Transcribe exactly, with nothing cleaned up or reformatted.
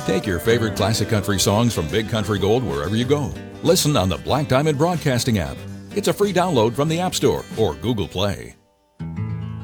Take your favorite classic country songs from Big Country Gold wherever you go. Listen on the Black Diamond Broadcasting app. It's a free download from the App Store or Google Play.